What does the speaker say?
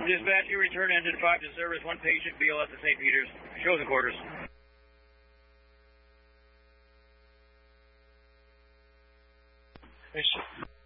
Dispatch, you return engine 5 to service. One patient, BLS at St. Peter's. Shows and quarters. Hey,